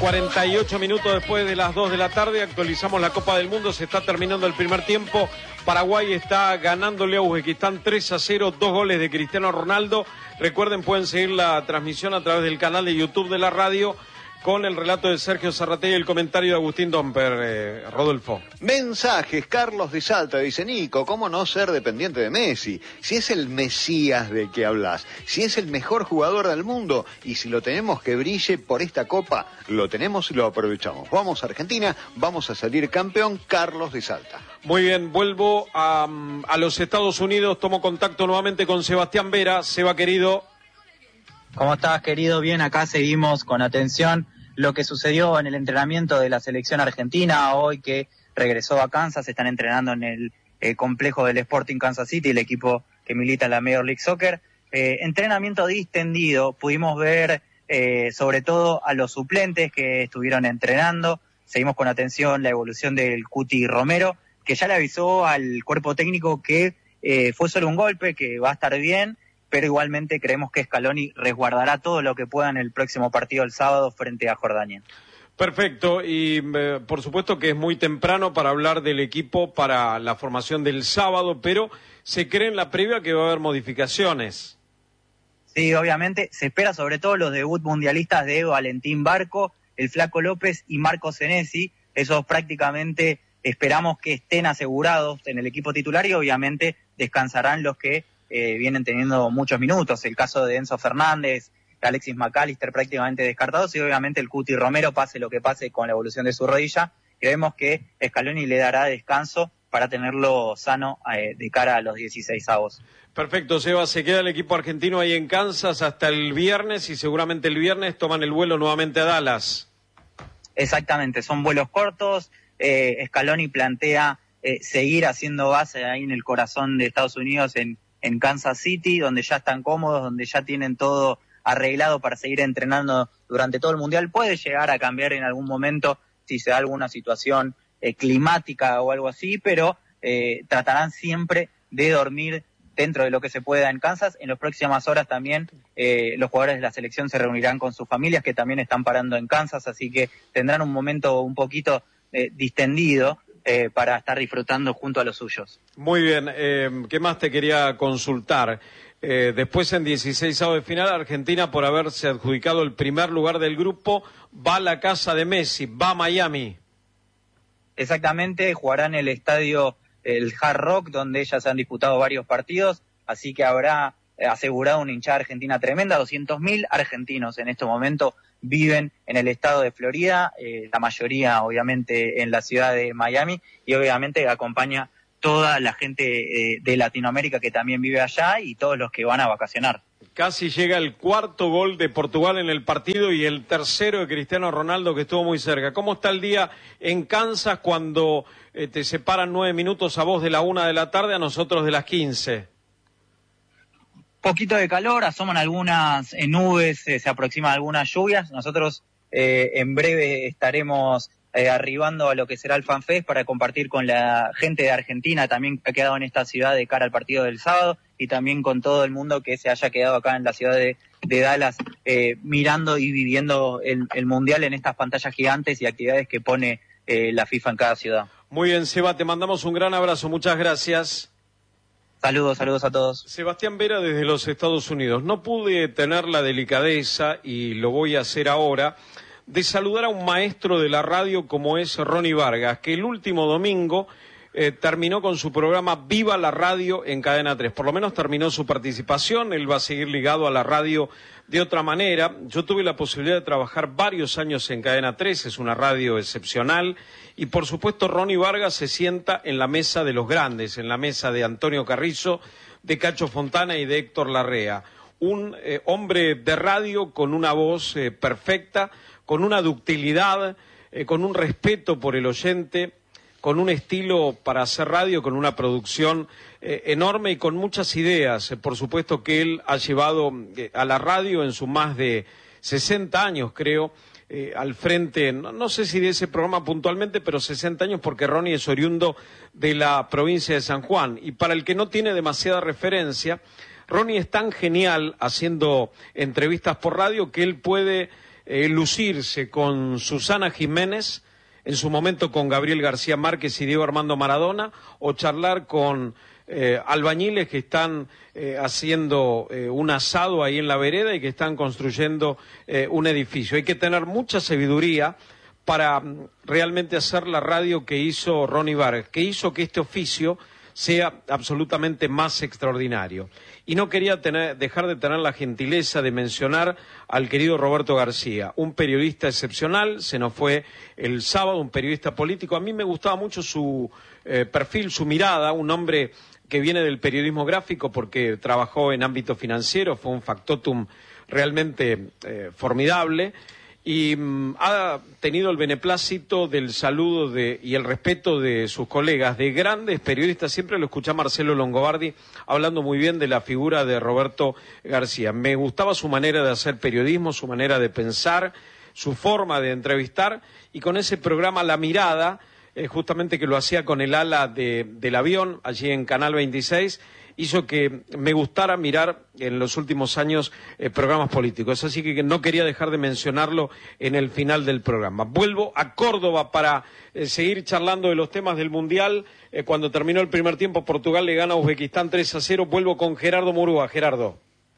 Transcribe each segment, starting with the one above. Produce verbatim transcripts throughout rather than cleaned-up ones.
cuarenta y ocho minutos después de las dos de la tarde, actualizamos la Copa del Mundo, se está terminando el primer tiempo. Paraguay está ganándole a Uzbekistán tres a cero, dos goles de Cristiano Ronaldo. Recuerden, pueden seguir la transmisión a través del canal de YouTube de la radio, con el relato de Sergio Zarratea y el comentario de Agustín Domper, eh, Rodolfo. Mensajes, Carlos de Salta dice: Nico, ¿cómo no ser dependiente de Messi? Si es el Mesías de que hablas, si es el mejor jugador del mundo, y si lo tenemos que brille por esta Copa, lo tenemos y lo aprovechamos. Vamos a Argentina, vamos a salir campeón. Carlos de Salta. Muy bien, vuelvo a, a los Estados Unidos, tomo contacto nuevamente con Sebastián Vera. Seba, querido. ¿Cómo estás, querido? Bien, acá seguimos con atención lo que sucedió en el entrenamiento de la selección argentina hoy, que regresó a Kansas. Están entrenando en el eh, complejo del Sporting Kansas City, el equipo que milita en la Major League Soccer. Eh, entrenamiento distendido, pudimos ver eh, sobre todo a los suplentes que estuvieron entrenando. Seguimos con atención la evolución del Cuti Romero, que ya le avisó al cuerpo técnico que eh, fue solo un golpe, que va a estar bien, pero igualmente creemos que Scaloni resguardará todo lo que pueda en el próximo partido el sábado frente a Jordania. Perfecto, y eh, por supuesto que es muy temprano para hablar del equipo para la formación del sábado, pero se cree en la previa que va a haber modificaciones. Sí, obviamente, se espera sobre todo los debut mundialistas de Valentín Barco, el Flaco López y Marco Senesi. Esos prácticamente esperamos que estén asegurados en el equipo titular, y obviamente descansarán los que Eh, vienen teniendo muchos minutos. El caso de Enzo Fernández, Alexis McAllister prácticamente descartados, y obviamente el Cuti Romero, pase lo que pase con la evolución de su rodilla. Creemos que Scaloni le dará descanso para tenerlo sano eh, de cara a los dieciseisavos. Perfecto, Seba, se queda el equipo argentino ahí en Kansas hasta el viernes, y seguramente el viernes toman el vuelo nuevamente a Dallas. Exactamente, son vuelos cortos. eh, Scaloni plantea eh, seguir haciendo base ahí en el corazón de Estados Unidos, en en Kansas City, donde ya están cómodos, donde ya tienen todo arreglado para seguir entrenando durante todo el Mundial. Puede llegar a cambiar en algún momento si se da alguna situación eh, climática o algo así, pero eh, tratarán siempre de dormir dentro de lo que se pueda en Kansas. En las próximas horas también eh, los jugadores de la selección se reunirán con sus familias, que también están parando en Kansas, así que tendrán un momento un poquito eh, distendido, Eh, para estar disfrutando junto a los suyos. Muy bien, eh, ¿qué más te quería consultar? Eh, después, en dieciseisavos de final, Argentina, por haberse adjudicado el primer lugar del grupo, va a la casa de Messi, va a Miami. Exactamente, jugará en el estadio el Hard Rock, donde ya se han disputado varios partidos, así que habrá eh, asegurado una hinchada argentina tremenda. doscientos mil argentinos en este momento viven en el estado de Florida, eh, la mayoría obviamente en la ciudad de Miami, y obviamente acompaña toda la gente eh, de Latinoamérica que también vive allá, y todos los que van a vacacionar. Casi llega el cuarto gol de Portugal en el partido y el tercero de Cristiano Ronaldo, que estuvo muy cerca. ¿Cómo está el día en Kansas cuando eh, te separan nueve minutos a vos de la una de la tarde, a nosotros de las quince? Poquito de calor, asoman algunas eh, nubes, eh, se aproximan algunas lluvias. Nosotros eh, en breve estaremos eh, arribando a lo que será el FanFest para compartir con la gente de Argentina también que ha quedado en esta ciudad de cara al partido del sábado, y también con todo el mundo que se haya quedado acá en la ciudad de, de Dallas eh, mirando y viviendo el, el Mundial en estas pantallas gigantes y actividades que pone eh, la FIFA en cada ciudad. Muy bien, Seba, te mandamos un gran abrazo, muchas gracias. Saludos, saludos a todos. Sebastián Vera desde los Estados Unidos. No pude tener la delicadeza, y lo voy a hacer ahora, de saludar a un maestro de la radio como es Ronnie Vargas, que el último domingo eh, terminó con su programa Viva la Radio en Cadena tres. Por lo menos terminó su participación, él va a seguir ligado a la radio de otra manera. Yo tuve la posibilidad de trabajar varios años en Cadena tres, es una radio excepcional, y por supuesto Ronnie Vargas se sienta en la mesa de los grandes, en la mesa de Antonio Carrizo, de Cacho Fontana y de Héctor Larrea. Un eh, hombre de radio con una voz eh, perfecta, con una ductilidad, eh, con un respeto por el oyente, con un estilo para hacer radio, con una producción eh, enorme y con muchas ideas. Eh, por supuesto que él ha llevado eh, a la radio en sus más de sesenta años, creo, eh, al frente, no, no sé si de ese programa puntualmente, pero sesenta años, porque Ronnie es oriundo de la provincia de San Juan. Y para el que no tiene demasiada referencia, Ronnie es tan genial haciendo entrevistas por radio que él puede eh, lucirse con Susana Jiménez, en su momento con Gabriel García Márquez y Diego Armando Maradona, o charlar con eh, albañiles que están eh, haciendo eh, un asado ahí en la vereda y que están construyendo eh, un edificio. Hay que tener mucha sabiduría para um, realmente hacer la radio que hizo Ronnie Vargas, que hizo que este oficio sea absolutamente más extraordinario. Y no quería tener, dejar de tener la gentileza de mencionar al querido Roberto García, un periodista excepcional, se nos fue el sábado, un periodista político. A mí me gustaba mucho su eh, perfil, su mirada, un hombre que viene del periodismo gráfico porque trabajó en ámbito financiero, fue un factotum realmente eh, formidable. Y um, ha tenido el beneplácito del saludo de, y el respeto de sus colegas, de grandes periodistas. Siempre lo escuché a Marcelo Longobardi hablando muy bien de la figura de Roberto García. Me gustaba su manera de hacer periodismo, su manera de pensar, su forma de entrevistar, y con ese programa La Mirada, eh, justamente que lo hacía con el ala de, del avión, allí en Canal veintiséis, hizo que me gustara mirar en los últimos años eh, programas políticos. Así que no quería dejar de mencionarlo en el final del programa. Vuelvo a Córdoba para eh, seguir charlando de los temas del Mundial. Eh, cuando terminó el primer tiempo, Portugal le gana a Uzbekistán tres a cero. Vuelvo con Gerardo Murúa. Gerardo.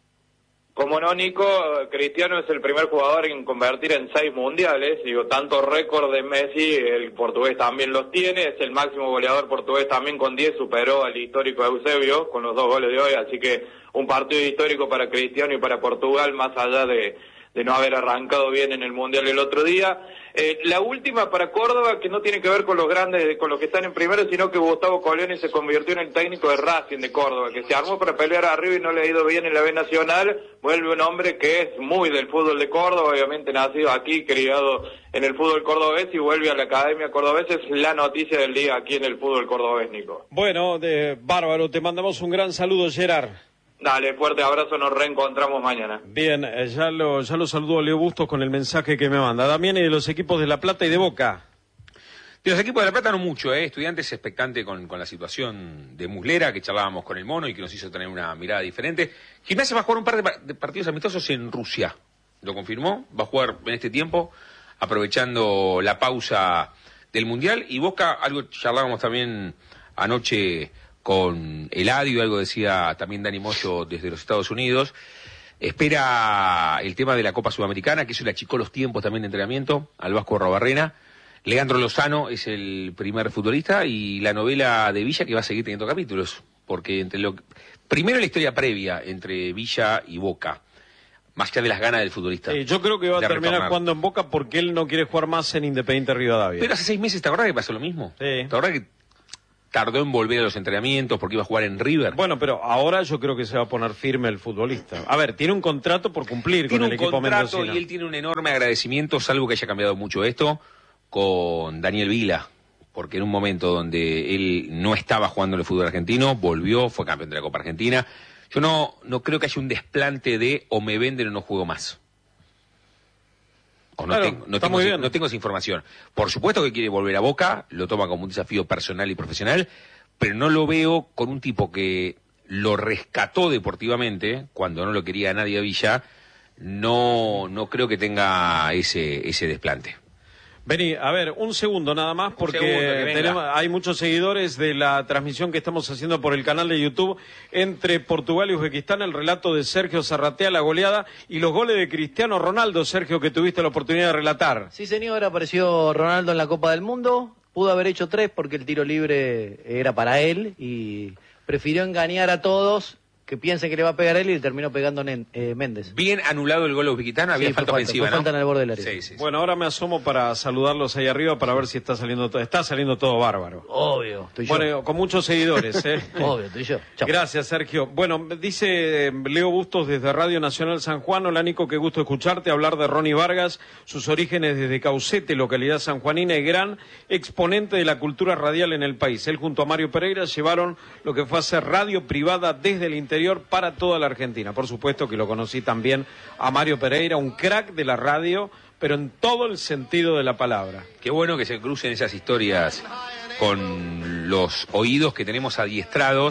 Como no, Nico, Cristiano es el primer jugador en convertir en seis mundiales. Digo, tanto récord de Messi, el portugués también los tiene. Es el máximo goleador portugués también con diez, superó al histórico Eusebio con los dos goles de hoy. Así que un partido histórico para Cristiano y para Portugal, más allá de, de no haber arrancado bien en el Mundial el otro día. Eh, la última para Córdoba, que no tiene que ver con los grandes, con los que están en primero, sino que Gustavo Coloni se convirtió en el técnico de Racing de Córdoba, que se armó para pelear arriba y no le ha ido bien en la B Nacional. Vuelve un hombre que es muy del fútbol de Córdoba, obviamente nacido aquí, criado en el fútbol cordobés, y vuelve a la Academia Cordobesa. Es la noticia del día aquí en el fútbol cordobés, Nico. Bueno, de bárbaro, te mandamos un gran saludo, Gerard. Dale, fuerte abrazo, nos reencontramos mañana. Bien, eh, ya lo, ya lo saludo a Leo Bustos con el mensaje que me manda. Damián, y de los equipos de La Plata y de Boca. De los equipos de La Plata no mucho, ¿eh? Estudiantes expectante con, con la situación de Muslera, que charlábamos con el Mono y que nos hizo tener una mirada diferente. Gimnasia va a jugar un par de, de partidos amistosos en Rusia, lo confirmó, va a jugar en este tiempo, aprovechando la pausa del Mundial. Y Boca, algo charlábamos también anoche con Eladio, algo decía también Dani Moyo desde los Estados Unidos, espera el tema de la Copa Sudamericana, que eso le achicó los tiempos también de entrenamiento al Vasco Robarrena. Leandro Lozano es el primer futbolista, y la novela de Villa, que va a seguir teniendo capítulos, porque entre lo primero la historia previa entre Villa y Boca, más allá de las ganas del futbolista. Eh, yo creo que va a terminar retornar. jugando en Boca porque él no quiere jugar más en Independiente Rivadavia. Pero hace seis meses, ¿te acordás que pasó lo mismo? Sí. ¿Te acordás que tardó en volver a los entrenamientos porque iba a jugar en River? Bueno, pero ahora yo creo que se va a poner firme el futbolista. A ver, tiene un contrato por cumplir tiene con el equipo mendocino. Tiene un contrato y él tiene un enorme agradecimiento, salvo que haya cambiado mucho esto, con Daniel Vila, porque en un momento donde él no estaba jugando en el fútbol argentino, volvió, fue campeón de la Copa Argentina. Yo no, no creo que haya un desplante de o me venden o no juego más. O no, claro, tengo, no, tengo, no tengo esa información. Por supuesto que quiere volver a Boca, lo toma como un desafío personal y profesional, pero no lo veo con un tipo que lo rescató deportivamente, cuando no lo quería nadie a Villa. No, no creo que tenga ese, ese desplante. Vení, a ver, un segundo nada más, porque segundo, tenemos, hay muchos seguidores de la transmisión que estamos haciendo por el canal de YouTube entre Portugal y Uzbekistán, el relato de Sergio Zarratea, la goleada, y los goles de Cristiano Ronaldo, Sergio, que tuviste la oportunidad de relatar. Sí, señor, apareció Ronaldo en la Copa del Mundo, pudo haber hecho tres porque el tiro libre era para él y prefirió engañar a todos, que piense que le va a pegar él, y le terminó pegando en, eh, Méndez. Bien anulado el gol uzbekistano, había sí, falta fue ofensiva, fue ¿no? falta en el borde del área. Sí, sí, sí. Bueno, ahora me asomo para saludarlos ahí arriba para ver si está saliendo todo. Está saliendo todo bárbaro. Obvio, estoy bueno, yo. con muchos seguidores, ¿eh? Obvio, estoy yo. Chau. Gracias, Sergio. Bueno, dice Leo Bustos desde Radio Nacional San Juan. Hola, Nico, qué gusto escucharte, hablar de Ronnie Vargas, sus orígenes desde Caucete, localidad sanjuanina, y gran exponente de la cultura radial en el país. Él junto a Mario Pereira llevaron lo que fue a ser radio privada desde el interior para toda la Argentina. Por supuesto que lo conocí también a Mario Pereira, un crack de la radio, pero en todo el sentido de la palabra. Qué bueno que se crucen esas historias con los oídos que tenemos adiestrados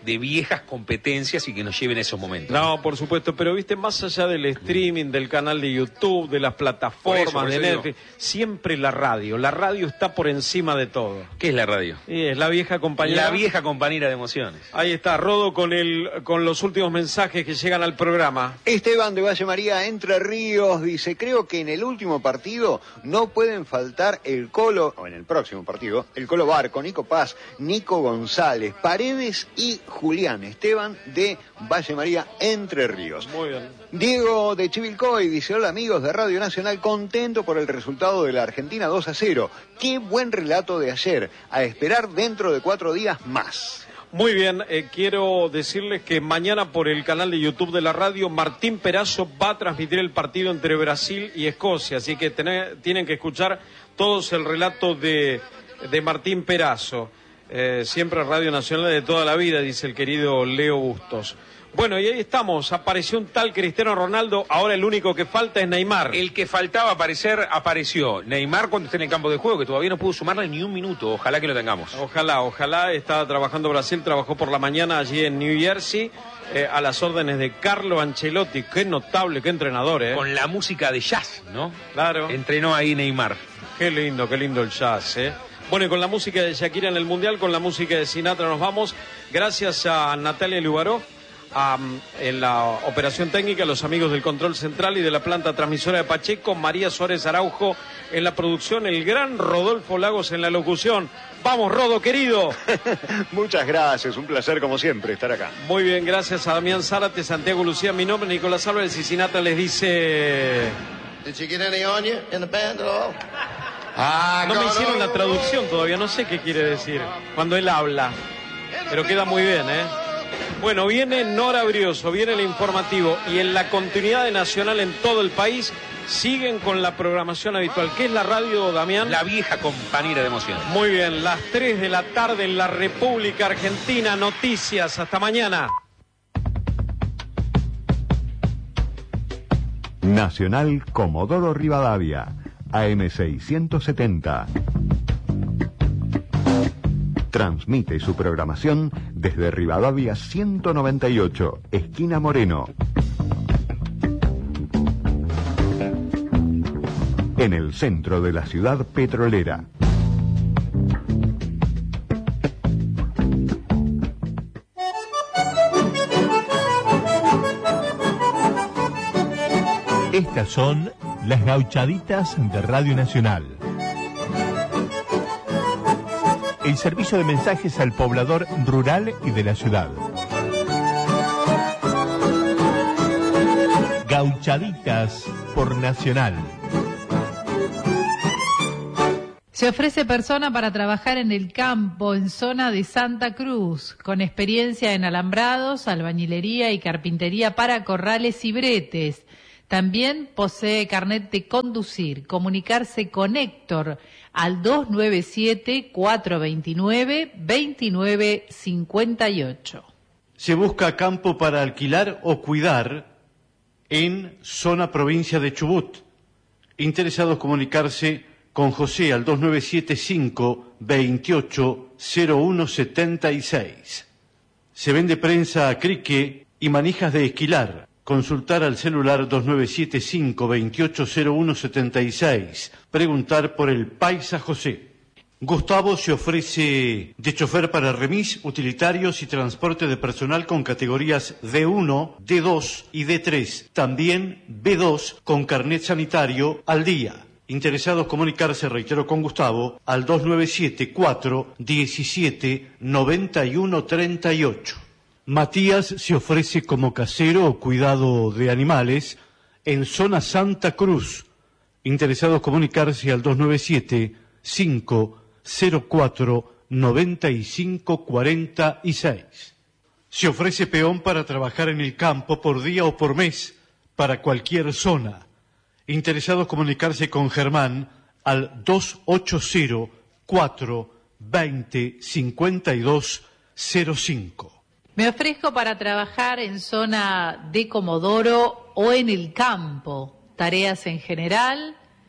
de viejas competencias y que nos lleven a esos momentos. No, por supuesto, pero viste, más allá del streaming, del canal de YouTube, de las plataformas, por eso, por de eso Netflix, digo. siempre la radio. La radio está por encima de todo. ¿Qué es la radio? Y es la vieja compañera. La vieja compañera de emociones. Ahí está, Rodo con el con los últimos mensajes que llegan al programa. Esteban de Valle María, Entre Ríos, dice, creo que en el último partido no pueden faltar el Colo, o en el próximo partido, el Colo Barco, Nico Paz, Nico González, Paredes y Julián. Esteban de Valle María, Entre Ríos. Muy bien. Diego de Chivilcoy dice, hola amigos de Radio Nacional, contento por el resultado de la Argentina dos a cero. Qué buen relato de ayer, a esperar dentro de cuatro días más. Muy bien, eh, quiero decirles que mañana por el canal de YouTube de la radio, Martín Perazo va a transmitir el partido entre Brasil y Escocia, así que tener, tienen que escuchar todos el relato de, de Martín Perazo. Eh, siempre Radio Nacional de toda la vida, dice el querido Leo Bustos. Bueno, y ahí estamos, apareció un tal Cristiano Ronaldo, ahora el único que falta es Neymar. El que faltaba aparecer, apareció. Neymar cuando esté en el campo de juego, que todavía no pudo sumarle ni un minuto, ojalá que lo tengamos. Ojalá, ojalá, estaba trabajando Brasil, trabajó por la mañana allí en New Jersey, eh, a las órdenes de Carlo Ancelotti, qué notable, qué entrenador, ¿eh? Con la música de jazz, ¿no? Claro. Entrenó ahí Neymar. Qué lindo, qué lindo el jazz, ¿eh? Bueno, y con la música de Shakira en el Mundial, con la música de Sinatra nos vamos. Gracias a Natalia Lubaró, a, en la operación técnica, a los amigos del control central y de la planta transmisora de Pacheco, María Suárez Araujo en la producción, el gran Rodolfo Lagos en la locución. Vamos, Rodo, querido. Muchas gracias, un placer como siempre estar acá. Muy bien, gracias a Damián Zárate, Santiago Lucía, mi nombre es Nicolás Álvarez y Sinatra les dice... Did you get any on you in the band at all? No me hicieron la traducción todavía, no sé qué quiere decir cuando él habla, pero queda muy bien, ¿eh? Bueno, viene Nora Brioso, viene el informativo y en la continuidad de Nacional en todo el país siguen con la programación habitual. ¿Qué es la radio, Damián? La vieja compañera de emociones. Muy bien, las tres de la tarde en la República Argentina, noticias, hasta mañana. Nacional Comodoro Rivadavia, A M seiscientos setenta. Transmite su programación desde Rivadavia ciento noventa y ocho, esquina Moreno. En el centro de la ciudad petrolera. Estas son las gauchaditas de Radio Nacional. El servicio de mensajes al poblador rural y de la ciudad. Gauchaditas por Nacional. Se ofrece persona para trabajar en el campo, en zona de Santa Cruz, con experiencia en alambrados, albañilería y carpintería para corrales y bretes. También posee carnet de conducir. Comunicarse con Héctor al dos nueve siete, cuatro dos nueve, dos nueve cinco ocho. Se busca campo para alquilar o cuidar en zona provincia de Chubut. Interesados comunicarse con José al dos nueve siete cinco, veintiocho, cero uno setenta y seis. Se vende prensa a crique y manijas de esquilar. Consultar al celular dos nueve siete cinco, veintiocho, cero uno setenta y seis. Preguntar por el Paisa José. Gustavo se ofrece de chofer para remis, utilitarios y transporte de personal con categorías D uno, D dos y D tres. También B dos con carnet sanitario al día. Interesados comunicarse, reitero, con Gustavo al dos nueve siete cuatro, diecisiete, noventa y uno treinta y ocho. Matías se ofrece como casero o cuidado de animales en zona Santa Cruz. Interesados comunicarse al dos nueve siete cinco cero cuatro, noventa y cinco cuarenta y seis. Se ofrece peón para trabajar en el campo por día o por mes para cualquier zona. Interesados comunicarse con Germán al dos ocho cero cuatro veinte cincuenta y dos cero cinco. Me ofrezco para trabajar en zona de Comodoro o en el campo, tareas en general,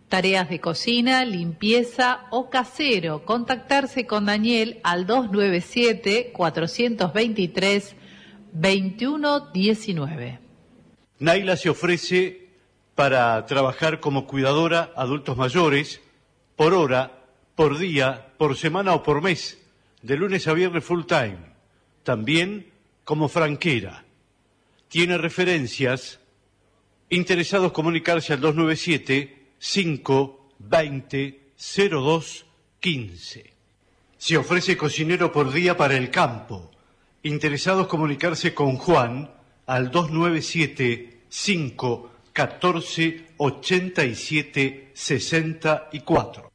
tareas de cocina, limpieza o casero. Contactarse con Daniel al dos nueve siete, cuatro dos tres, dos uno uno nueve. Naila se ofrece para trabajar como cuidadora a adultos mayores por hora, por día, por semana o por mes, de lunes a viernes full time. También como franquera. Tiene referencias. Interesados comunicarse al dos nueve siete, cinco dos cero, cero dos uno cinco. Se ofrece cocinero por día para el campo. Interesados comunicarse con Juan al dos nueve siete, cinco uno cuatro, ocho siete seis cuatro.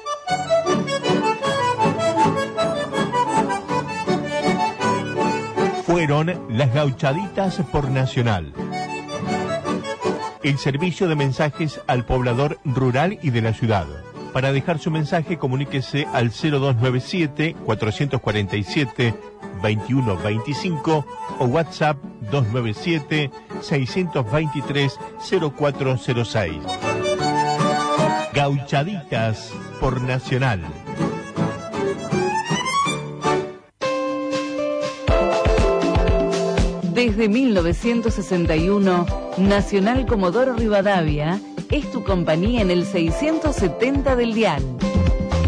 Fueron las Gauchaditas por Nacional. El servicio de mensajes al poblador rural y de la ciudad. Para dejar su mensaje, comuníquese al cero dos nueve siete, cuatro cuatro siete, dos uno dos cinco o WhatsApp dos nueve siete, seis dos tres, cero cuatro cero seis. Gauchaditas por Nacional. Desde mil novecientos sesenta y uno, Nacional Comodoro Rivadavia es tu compañía en el seiscientos setenta del dial.